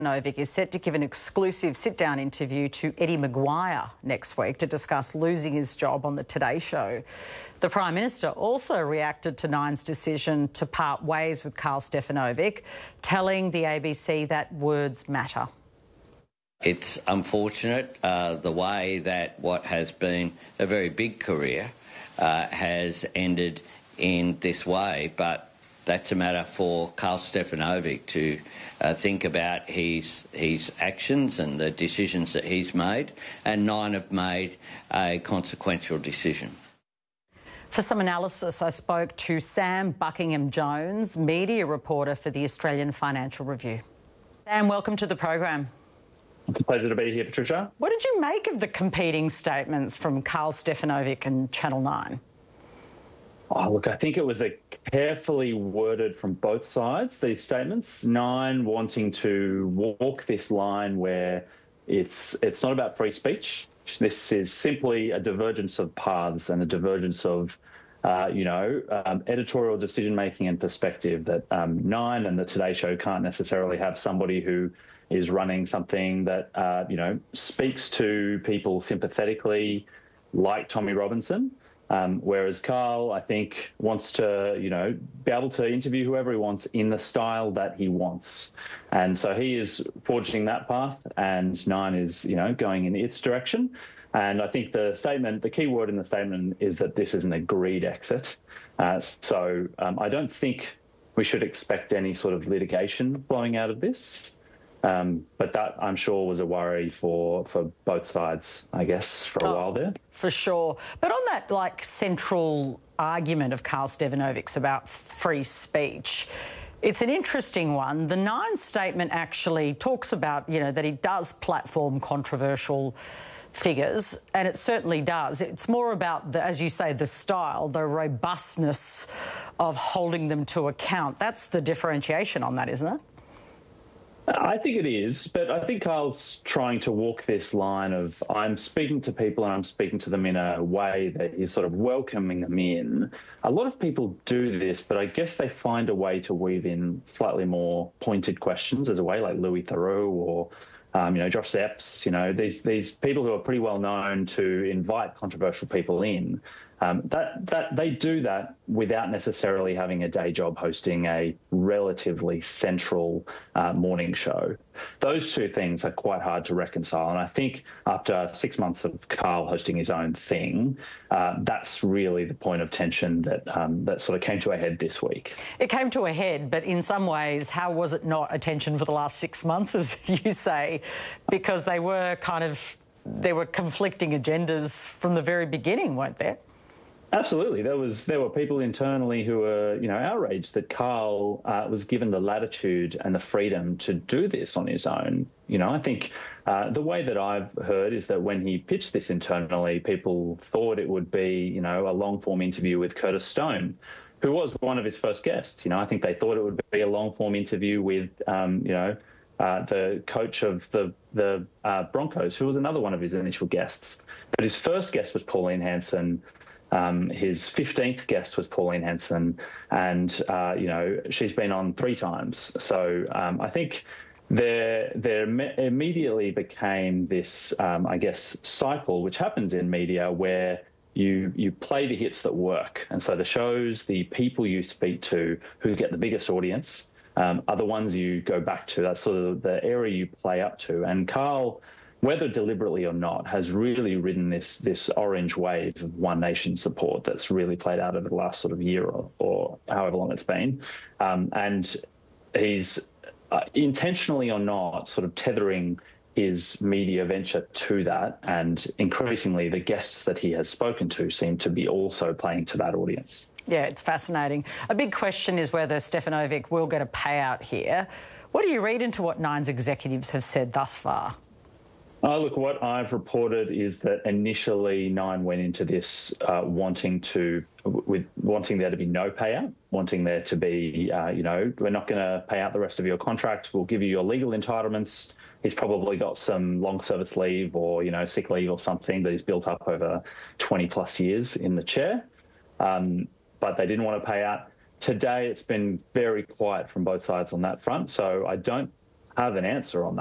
Novik is set to give an exclusive sit-down interview to Eddie Maguire next week to discuss losing his job on the Today Show. The Prime Minister also reacted to Nine's decision to part ways with Karl Stefanovic, telling the ABC that words matter. It's unfortunate the way that what has been a very big career has ended in this way, but that's a matter for Karl Stefanovic to think about his actions and the decisions that he's made, and Nine have made a consequential decision. For some analysis, I spoke to Sam Buckingham-Jones, media reporter for the Australian Financial Review. Sam, welcome to the program. It's a pleasure to be here, Patricia. What did you make of the competing statements from Karl Stefanovic and Channel 9? Oh, look, I think it was a carefully worded from both sides, these statements. Nine wanting to walk this line where it's not about free speech. This is simply a divergence of paths and a divergence of, editorial decision-making and perspective that Nine and the Today Show can't necessarily have somebody who is running something that, speaks to people sympathetically, like Tommy Robinson. Whereas Karl, I think, wants to, be able to interview whoever he wants in the style that he wants. And so he is forging that path, and Nine is, going in its direction. And I think the key word in the statement is that this is an agreed exit. So I don't think we should expect any sort of litigation flowing out of this. But that, I'm sure, was a worry for both sides, I guess, for a while there. For sure. But on that, central argument of Karl Stefanovic's about free speech, it's an interesting one. The Nine statement actually talks about, that he does platform controversial figures, and it certainly does. It's more about, as you say, the style, the robustness of holding them to account. That's the differentiation on that, isn't it? I think it is, but I think Karl's trying to walk this line of I'm speaking to people and I'm speaking to them in a way that is sort of welcoming them in. A lot of people do this, but I guess they find a way to weave in slightly more pointed questions as a way, like Louis Theroux or Josh Zepps, these people who are pretty well known to invite controversial people in. That they do that without necessarily having a day job hosting a relatively central morning show. Those two things are quite hard to reconcile. And I think after 6 months of Karl hosting his own thing, that's really the point of tension that sort of came to a head this week. It came to a head, but in some ways, how was it not a tension for the last 6 months, as you say? Because there were conflicting agendas from the very beginning, weren't there? Absolutely. There were people internally who were, outraged that Karl was given the latitude and the freedom to do this on his own. I think the way that I've heard is that when he pitched this internally, people thought it would be, a long-form interview with Curtis Stone, who was one of his first guests. I think they thought it would be a long-form interview with, the coach of the Broncos, who was another one of his initial guests. But his first guest was Pauline Hanson. His 15th guest was Pauline Hanson, and, she's been on 3 times. So I think there immediately became this, cycle which happens in media where you play the hits that work. And so the shows, the people you speak to who get the biggest audience are the ones you go back to. That's sort of the area you play up to. And Karl, whether deliberately or not, has really ridden this orange wave of One Nation support that's really played out over the last sort of year or however long it's been. And he's intentionally or not sort of tethering his media venture to that. And increasingly, the guests that he has spoken to seem to be also playing to that audience. Yeah, it's fascinating. A big question is whether Stefanovic will get a payout here. What do you read into what Nine's executives have said thus far? Look, what I've reported is that initially Nine went into this wanting there to be no payout, wanting there to be, we're not going to pay out the rest of your contract. We'll give you your legal entitlements. He's probably got some long service leave or, sick leave or something that he's built up over 20 plus years in the chair. But they didn't want to pay out. Today, it's been very quiet from both sides on that front. So I don't have an answer on